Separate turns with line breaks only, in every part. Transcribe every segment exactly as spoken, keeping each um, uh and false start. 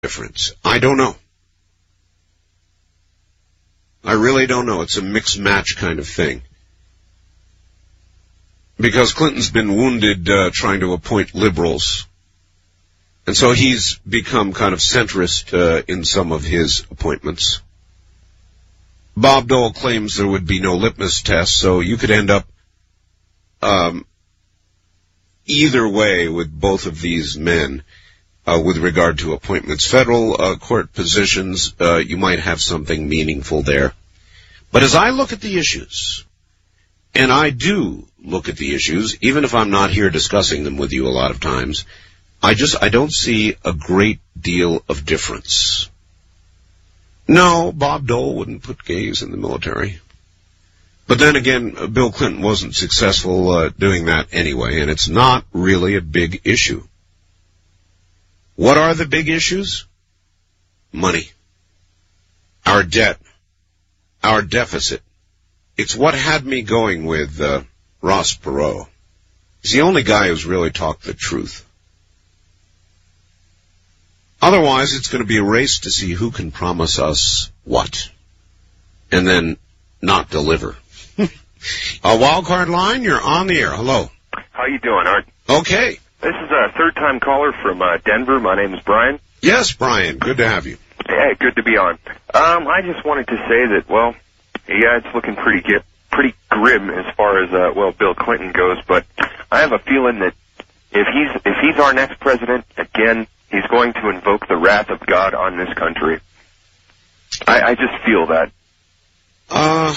difference? I don't know. I really don't know. It's a mixed match kind of thing. Because Clinton's been wounded uh, trying to appoint liberals. And so he's become kind of centrist uh, in some of his appointments. Bob Dole claims there would be no litmus test, so you could end up um, either way with both of these men uh, with regard to appointments. Federal uh, court positions, uh, you might have something meaningful there. But as I look at the issues, and I do look at the issues, even if I'm not here discussing them with you a lot of times, I just, I don't see a great deal of difference. No, Bob Dole wouldn't put gays in the military. But then again, Bill Clinton wasn't successful uh, doing that anyway, and it's not really a big issue. What are the big issues? Money. Our debt. Our deficit. It's what had me going with uh, Ross Perot. He's the only guy who's really talked the truth. Otherwise, it's going to be a race to see who can promise us what, and then not deliver. A wild card line, you're on the air. Hello.
How you doing, Art?
Okay.
This is a third-time caller from uh, Denver. My name is Brian.
Yes, Brian. Good to have you.
Hey, good to be on. Um, I just wanted to say that, well, yeah, it's looking pretty gi- pretty grim as far as, uh, well, Bill Clinton goes, but I have a feeling that if he's if he's our next president, again, he's going to invoke the wrath of God on this country. I, I just feel that.
Uh,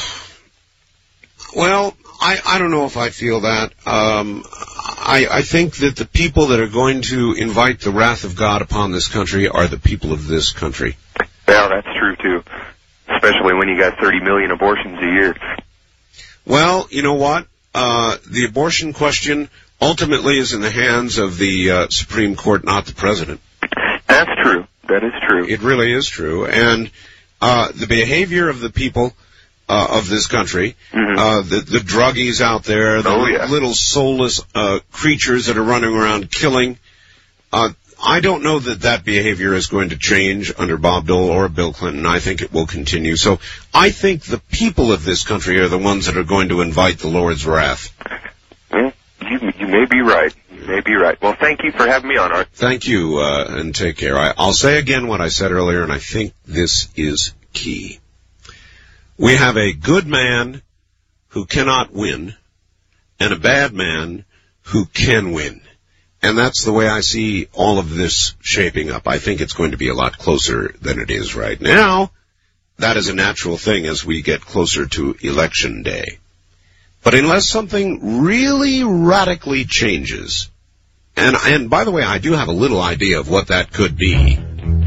well, I, I don't know if I feel that. Um, I, I think that the people that are going to invite the wrath of God upon this country are the people of this country.
Yeah, that's true, too. Especially when you got thirty million abortions a year.
Well, you know what? Uh, the abortion question ultimately is in the hands of the uh, Supreme Court, not the president.
That's true. That is true.
It really is true. And uh, the behavior of the people uh, of this country, mm-hmm. uh, the, the druggies out there, the
oh, yeah.
little soulless uh, creatures that are running around killing, uh, I don't know that that behavior is going to change under Bob Dole or Bill Clinton. I think it will continue. So I think the people of this country are the ones that are going to invite the Lord's wrath.
Well, you, you may be right. You may be right. Well, thank you for having me on, Art.
Thank you, uh, and take care. I, I'll say again what I said earlier, and I think this is key. We have a good man who cannot win and a bad man who can win. And that's the way I see all of this shaping up. I think it's going to be a lot closer than it is right now. That is a natural thing as we get closer to Election Day. But unless something really radically changes, and, and by the way, I do have a little idea of what that could be,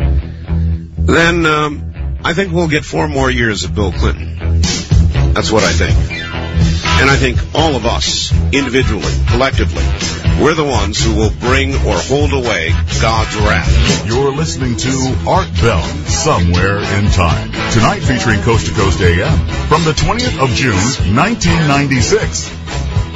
then um, I think we'll get four more years of Bill Clinton. That's what I think. And I think all of us, individually, collectively, we're the ones who will bring or hold away God's wrath.
You're listening to Art Bell, Somewhere in Time. Tonight featuring Coast to Coast A M from the twentieth of June, nineteen ninety-six.